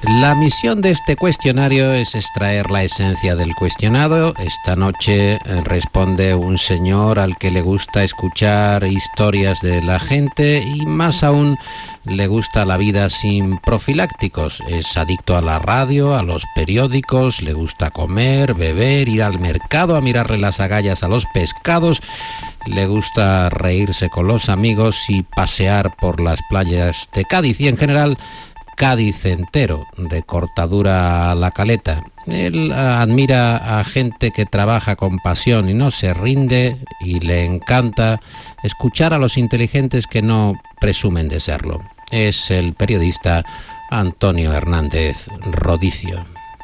La misión de este cuestionario es extraer la esencia del cuestionado. Esta noche responde un señor al que le gusta escuchar historias de la gente y más aún le gusta la vida sin profilácticos. Es adicto a la radio, a los periódicos, le gusta comer, beber, ir al mercado a mirarle las agallas a los pescados. Le gusta reírse con los amigos y pasear por las playas de Cádiz y en general Cádiz entero, de Cortadura a La Caleta. Él admira a gente que trabaja con pasión y no se rinde, y le encanta escuchar a los inteligentes que no presumen de serlo. Es el periodista Antonio Hernández Rodicio.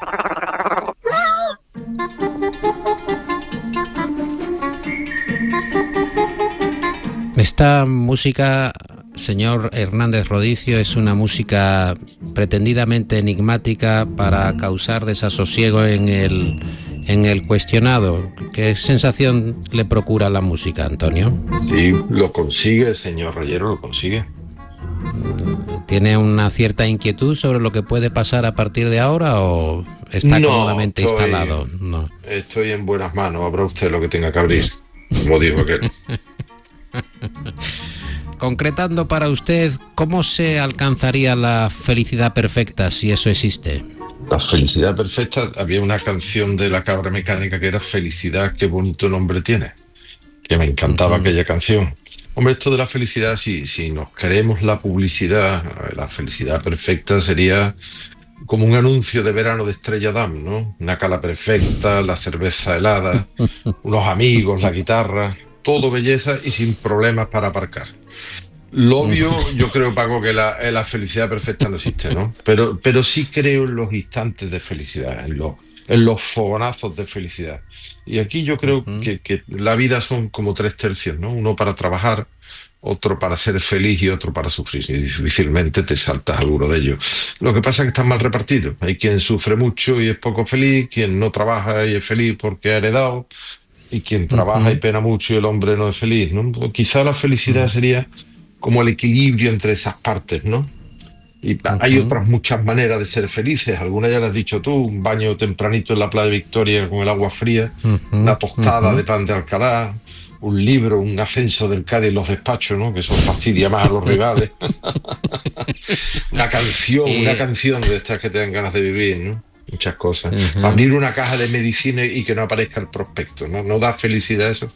Esta música, señor Hernández Rodicio, es una música pretendidamente enigmática para causar desasosiego en el cuestionado. ¿Qué sensación le procura la música, Antonio? Sí, lo consigue, señor Reyero, lo consigue. ¿Tiene una cierta inquietud sobre lo que puede pasar a partir de ahora o está cómodamente instalado? No, estoy en buenas manos, habrá usted lo que tenga que abrir, como dijo aquel. Concretando para usted, ¿cómo se alcanzaría la felicidad perfecta, si eso existe? La felicidad perfecta, había una canción de La Cabra Mecánica que era Felicidad, qué bonito nombre tiene, que me encantaba aquella canción. Hombre, esto de la felicidad, si nos creemos la publicidad, la felicidad perfecta sería como un anuncio de verano de Estrella Damm, ¿no? Una cala perfecta, la cerveza helada, unos amigos, la guitarra, todo belleza y sin problemas para aparcar. Lo obvio, yo creo, Paco, que la felicidad perfecta no existe, ¿no? Pero sí creo en los instantes de felicidad, en los fogonazos de felicidad. Y aquí yo creo que la vida son como 3 tercios, ¿no? Uno para trabajar, otro para ser feliz y otro para sufrir. Y difícilmente te saltas alguno de ellos. Lo que pasa es que están mal repartidos. Hay quien sufre mucho y es poco feliz, quien no trabaja y es feliz porque ha heredado, y quien trabaja y pena mucho y el hombre no es feliz, ¿no? Quizá la felicidad sería como el equilibrio entre esas partes, ¿no? Y hay otras muchas maneras de ser felices. Algunas ya las has dicho tú: un baño tempranito en la playa de Victoria con el agua fría, una tostada de pan de Alcalá, un libro, un ascenso del Cádiz en los despachos, ¿no? Que eso fastidia más a los rivales. Una canción de estas que te dan ganas de vivir, ¿no? Muchas cosas. Abrir una caja de medicina y que no aparezca el prospecto, ¿no? ¿No da felicidad eso?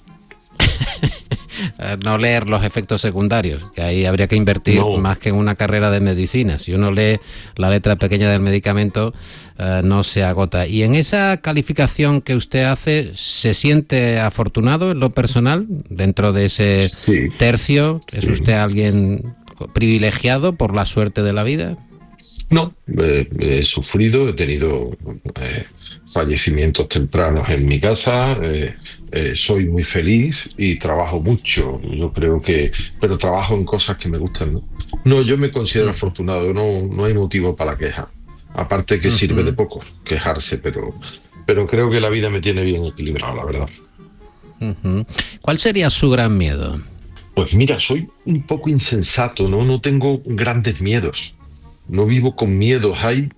No leer los efectos secundarios, que ahí habría que invertir más que en una carrera de medicina. Si uno lee la letra pequeña del medicamento, no se agota. Y en esa calificación que usted hace, ¿se siente afortunado en lo personal dentro de ese tercio? ¿Es usted alguien privilegiado por la suerte de la vida? No, he sufrido, he tenido fallecimientos tempranos en mi casa, soy muy feliz y trabajo mucho, yo creo que, pero trabajo en cosas que me gustan, ¿no? No, yo me considero afortunado, no hay motivo para quejar, aparte que sirve de poco quejarse, pero creo que la vida me tiene bien equilibrado, la verdad. ¿Cuál sería su gran miedo? Pues mira, soy un poco insensato, no tengo grandes miedos. No vivo con miedos. Hay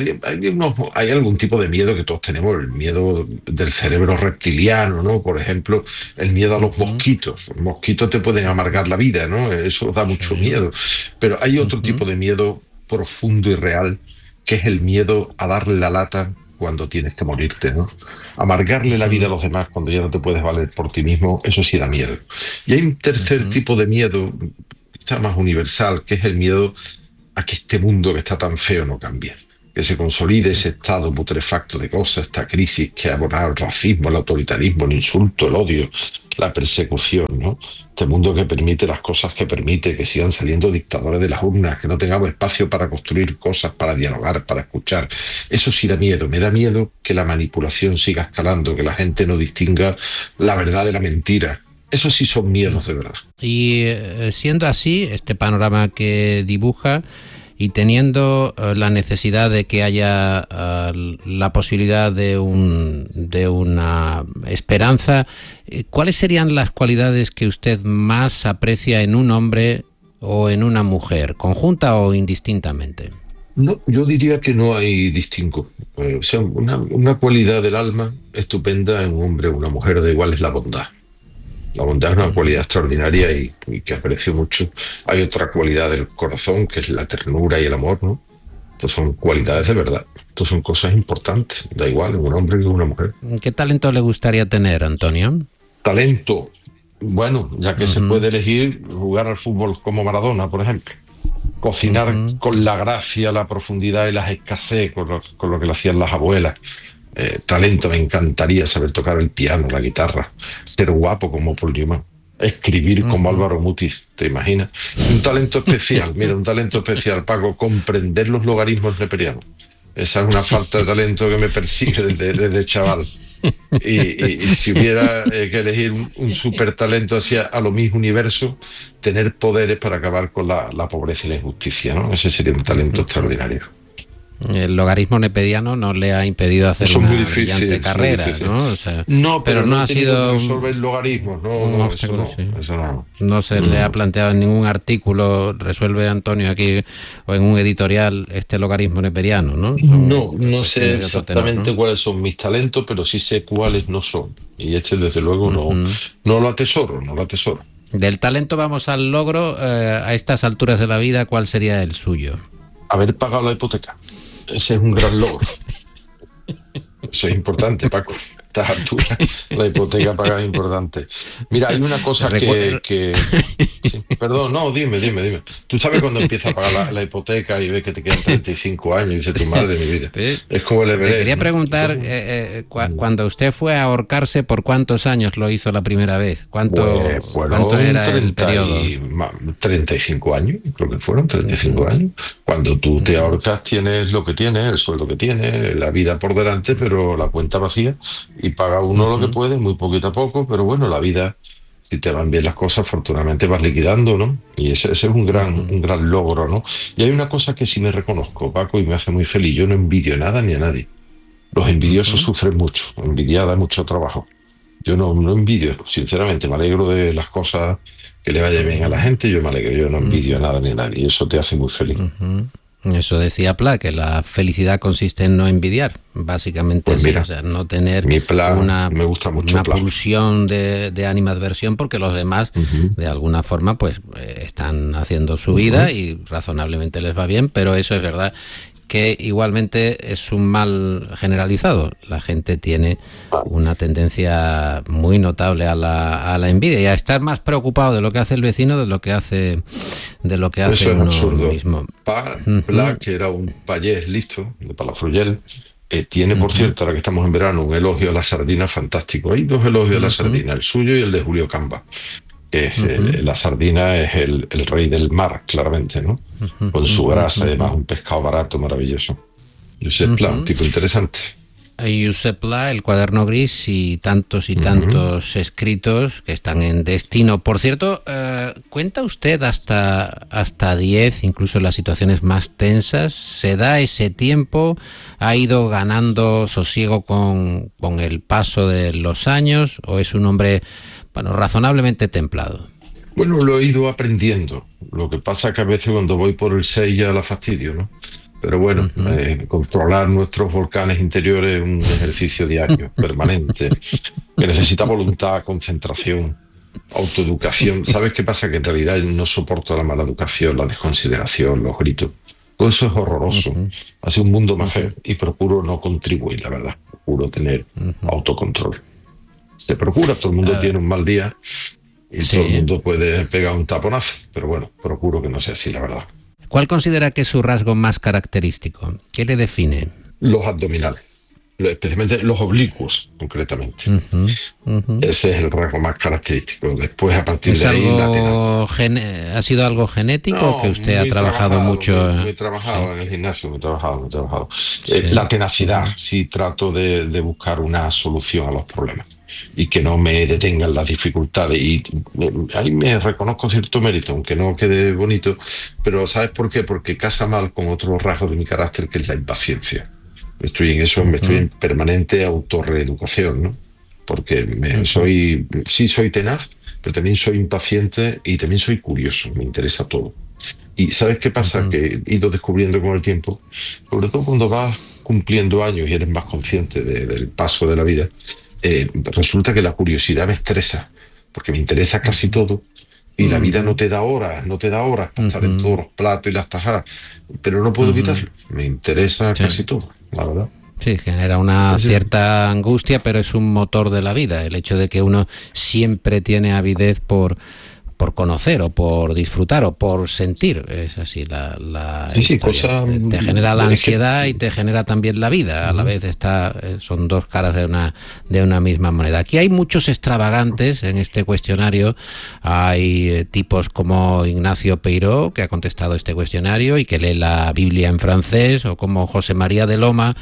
algún tipo de miedo que todos tenemos, el miedo del cerebro reptiliano, ¿no? Por ejemplo, el miedo a los mosquitos. Los mosquitos te pueden amargar la vida, ¿no? Eso da mucho miedo. Pero hay otro tipo de miedo profundo y real, que es el miedo a darle la lata cuando tienes que morirte, ¿no? Amargarle la vida a los demás cuando ya no te puedes valer por ti mismo, eso sí da miedo. Y hay un tercer tipo de miedo, quizá más universal, que es el miedo a que este mundo que está tan feo no cambie, que se consolide ese estado putrefacto de cosas, esta crisis que ha abonado el racismo, el autoritarismo, el insulto, el odio, la persecución, ¿no? Este mundo que permite las cosas que permite, que sigan saliendo dictadores de las urnas, que no tengamos espacio para construir cosas, para dialogar, para escuchar. Eso sí da miedo. Me da miedo que la manipulación siga escalando, que la gente no distinga la verdad de la mentira. Eso sí son miedos de verdad. Y siendo así, este panorama que dibuja y teniendo la necesidad de que haya la posibilidad de una esperanza, ¿cuáles serían las cualidades que usted más aprecia en un hombre o en una mujer, conjunta o indistintamente? No, yo diría que no hay distingo. O sea, una cualidad del alma estupenda en un hombre o una mujer, da igual, es la bondad. La bondad es una cualidad extraordinaria y que aprecio mucho. Hay otra cualidad del corazón, que es la ternura y el amor, ¿no? Estas son cualidades de verdad. Estas son cosas importantes. Da igual, en un hombre que en una mujer. ¿Qué talento le gustaría tener, Antonio? Talento. Bueno, ya que se puede elegir jugar al fútbol como Maradona, por ejemplo. Cocinar con la gracia, la profundidad y las escasez con lo que le hacían las abuelas. Talento, me encantaría saber tocar el piano, la guitarra, ser guapo como Paul Newman, escribir como Álvaro Mutis, ¿te imaginas? Un talento especial, mira, un talento especial, Paco, comprender los logaritmos neperianos. Esa es una falta de talento que me persigue desde chaval. Y si hubiera que elegir un super talento hacia a lo mismo universo, tener poderes para acabar con la pobreza y la injusticia, ¿no? Ese sería un talento extraordinario. El logaritmo neperiano no le ha impedido hacer Eso es una muy difícil, brillante carrera, ¿no? O sea, no, pero no no ha he tenido sido que resolver logaritmos, no, eso obstáculo, no, sí. eso no. No se le ha planteado en ningún artículo, resuelve Antonio aquí, o en un editorial, este logaritmo neperiano, ¿no? No, Son no sé cuestiones de otro tenor, exactamente ¿no? cuáles son mis talentos, pero sí sé cuáles no son. Y este, desde luego, no lo atesoro, no lo atesoro. Del talento vamos al logro. A estas alturas de la vida, ¿cuál sería el suyo? Haber pagado la hipoteca. Ese es un gran logro. Eso es importante, Paco. A estas alturas, la hipoteca pagada es importante. Mira, hay una cosa sí, perdón, no, dime. Tú sabes cuando empieza a pagar la hipoteca y ves que te quedan 35 años y dice tu madre, mi vida. Es como el Le Everest, quería ¿no? preguntar, cuando usted fue a ahorcarse, ¿por cuántos años lo hizo la primera vez? Pues ¿Cuánto fueron era el periodo? 35 años, creo que fueron 35 años. Cuando tú te ahorcas tienes lo que tienes, el sueldo que tienes, la vida por delante, pero la cuenta vacía y paga uno lo que puede, muy poquito a poco, pero bueno, la vida, si te van bien las cosas, afortunadamente vas liquidando, ¿no? Y ese es un gran logro, ¿no? Y hay una cosa que sí me reconozco, Paco, y me hace muy feliz. Yo no envidio nada ni a nadie. Los envidiosos sufren mucho, envidia da mucho trabajo. Yo no envidio, sinceramente, me alegro de las cosas que le vaya bien a la gente, yo me alegro, yo no envidio a nada ni a nadie, y eso te hace muy feliz. Eso decía Pla, que la felicidad consiste en no envidiar, básicamente Pues así, mira, o sea, no tener mi Pla, una, me gusta mucho una Pla. pulsión de animadversión porque los demás, de alguna forma, pues están haciendo su vida y razonablemente les va bien, pero eso es verdad que igualmente es un mal generalizado. La gente tiene una tendencia muy notable a la envidia y a estar más preocupado de lo que hace el vecino de lo que hace Eso es uno absurdo. mismo. Pla, que era un payés listo, de Palafrugell, tiene, por cierto, ahora que estamos en verano, un elogio a la sardina fantástico. Hay dos elogios a la sardina, el suyo y el de Julio Camba. La sardina es el rey del mar, claramente, ¿no? Con su grasa, además, un pescado barato, maravilloso. Josep Pla, un tipo interesante. Josep Pla, El cuaderno gris y tantos escritos que están en Destino. Por cierto, ¿cuenta usted hasta 10, incluso en las situaciones más tensas? ¿Se da ese tiempo? ¿Ha ido ganando sosiego con el paso de los años? ¿O es un hombre, bueno, razonablemente templado? Bueno, lo he ido aprendiendo. Lo que pasa es que a veces cuando voy por el 6 ya la fastidio, ¿no? Pero bueno, controlar nuestros volcanes interiores es un ejercicio diario, permanente, que necesita voluntad, concentración, autoeducación. ¿Sabes qué pasa? Que en realidad no soporto la mala educación, la desconsideración, los gritos. Todo eso es horroroso. Hace un mundo más feo y procuro no contribuir, la verdad. Procuro tener autocontrol. Se procura, todo el mundo tiene un mal día y todo el mundo puede pegar un taponazo, pero bueno, procuro que no sea así, la verdad. ¿Cuál considera que es su rasgo más característico? ¿Qué le define? Los abdominales, especialmente los oblicuos, concretamente. Ese es el rasgo más característico. Después, a partir de ahí, la tenacidad. ¿Ha sido algo genético que usted ha trabajado mucho? Muy trabajado en el gimnasio, muy trabajado. La tenacidad, sí trato de buscar una solución a los problemas y que no me detengan las dificultades. Y ahí me reconozco cierto mérito, aunque no quede bonito, pero ¿sabes por qué? Porque casa mal con otro rasgo de mi carácter, que es la impaciencia. Estoy en permanente autorreeducación, ¿no? Porque soy tenaz, pero también soy impaciente y también soy curioso, me interesa todo. Y ¿sabes qué pasa? Que he ido descubriendo con el tiempo, sobre todo cuando vas cumpliendo años y eres más consciente del paso de la vida, resulta que la curiosidad me estresa, porque me interesa casi todo, y la vida no te da horas, para estar en todos los platos y las tajadas, pero no puedo evitarlo, me interesa casi todo, la verdad. Sí, genera una cierta angustia, pero es un motor de la vida, el hecho de que uno siempre tiene avidez por conocer o por disfrutar o por sentir. Es así la historia. Te genera la ansiedad y te genera también la vida. A la vez son dos caras de una misma moneda. Aquí hay muchos extravagantes en este cuestionario. Hay tipos como Ignacio Peiró, que ha contestado este cuestionario y que lee la Biblia en francés, o como José María de Loma,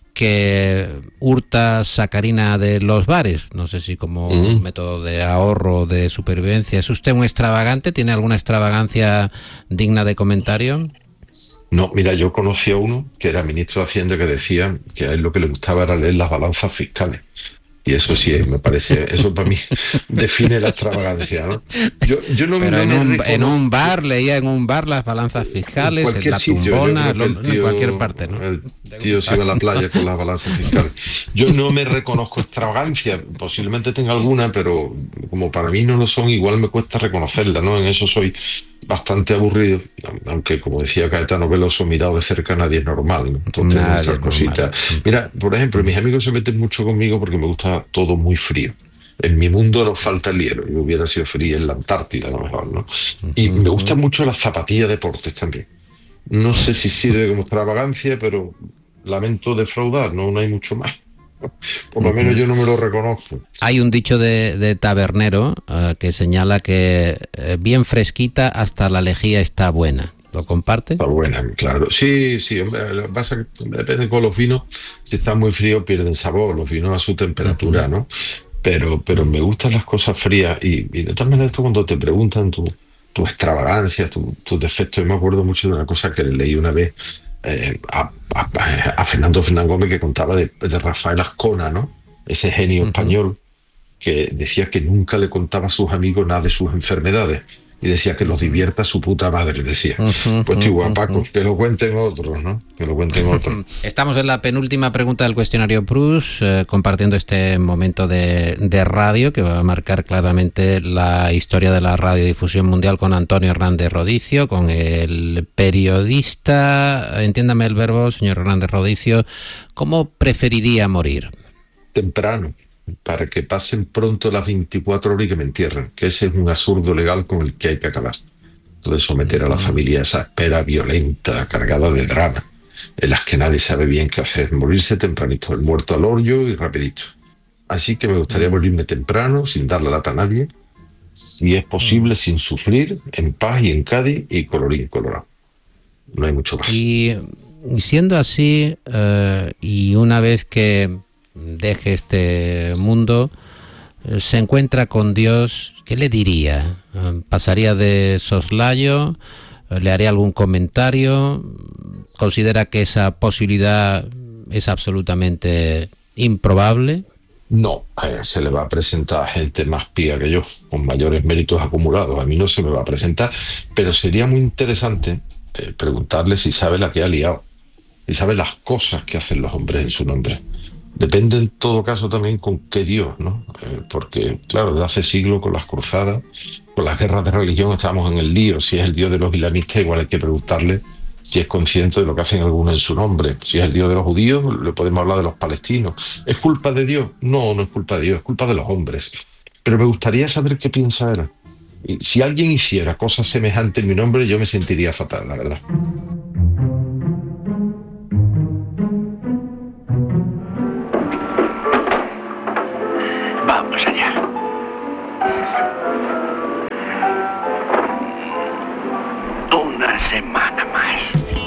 que hurta sacarina de los bares, no sé si como método de ahorro, de supervivencia. ¿Es usted un extravagante? ¿Tiene alguna extravagancia digna de comentario? No, mira, yo conocí a uno que era ministro de Hacienda que decía que a él lo que le gustaba era leer las balanzas fiscales. Y eso sí, me parece, eso para mí define la extravagancia, ¿no? Yo no, pero no en un bar, leía en un bar las balanzas fiscales, en la tumbona, en cualquier parte, ¿no? El tío se iba a la playa con las balanzas fiscales. Yo no me reconozco extravagancia, posiblemente tenga alguna, pero como para mí no lo son, igual me cuesta reconocerla, ¿no? En eso soy bastante aburrido, aunque como decía Caetano Veloso, mirado de cerca nadie es normal, ¿no? Entonces muchas cositas. Mira, por ejemplo, mis amigos se meten mucho conmigo porque me gusta todo muy frío. En mi mundo nos falta el hielo, yo hubiera sido feliz en la Antártida a lo mejor, ¿no? Y me gustan mucho las zapatillas deportes también. No sé si sirve como extravagancia, pero lamento defraudar, no hay mucho más. Por lo menos yo no me lo reconozco. Hay un dicho de tabernero que señala que bien fresquita hasta la lejía está buena. ¿Lo comparte? Está buena, claro. Sí, hombre, lo que pasa es que depende con los vinos, si están muy fríos pierden sabor, los vinos a su temperatura, ¿no? Pero me gustan las cosas frías y de todas maneras esto cuando te preguntan tu extravagancia, tus defectos, yo me acuerdo mucho de una cosa que leí una vez a Fernando Gómez, que contaba de Rafael Azcona, ¿no? Ese genio español que decía que nunca le contaba a sus amigos nada de sus enfermedades y decía que los divierta su puta madre, decía. Pues tío, Paco, que lo cuenten otros, ¿no? Que lo cuenten otros. Estamos en la penúltima pregunta del cuestionario Proust, compartiendo este momento de radio que va a marcar claramente la historia de la radiodifusión mundial con Antonio Hernández Rodicio, con el periodista, entiéndame el verbo, señor Hernández Rodicio, ¿cómo preferiría morir? Temprano, para que pasen pronto las 24 horas y que me entierren, que ese es un absurdo legal con el que hay que acabar. Entonces someter a la familia a esa espera violenta, cargada de drama, en las que nadie sabe bien qué hacer, morirse tempranito, el muerto al hoyo y rapidito. Así que me gustaría morirme temprano, sin darle lata a nadie, si es posible sin sufrir, en paz y en Cádiz y colorín colorado. No hay mucho más. Y siendo así, y una vez que deje este mundo, se encuentra con Dios, ¿qué le diría? ¿Pasaría de soslayo? ¿Le haría algún comentario? ¿Considera que esa posibilidad es absolutamente improbable? No, se le va a presentar a gente más pía que yo, con mayores méritos acumulados. A mí no se me va a presentar, pero sería muy interesante preguntarle si sabe la que ha liado, si sabe las cosas que hacen los hombres en su nombre. Depende en todo caso también con qué Dios, ¿no? Porque, claro, desde hace siglos con las cruzadas, con las guerras de religión estamos en el lío. Si es el Dios de los islamistas, igual hay que preguntarle si es consciente de lo que hacen algunos en su nombre. Si es el Dios de los judíos, le podemos hablar de los palestinos. ¿Es culpa de Dios? No es culpa de Dios, es culpa de los hombres. Pero me gustaría saber qué piensa él. Y si alguien hiciera cosas semejantes en mi nombre, yo me sentiría fatal, la verdad. Vamos allá. Una semana más.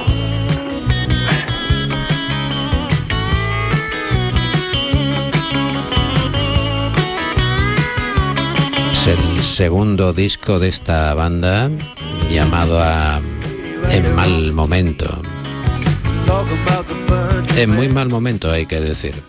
Es el segundo disco de esta banda, llamado En Mal Momento. En muy mal momento, hay que decir.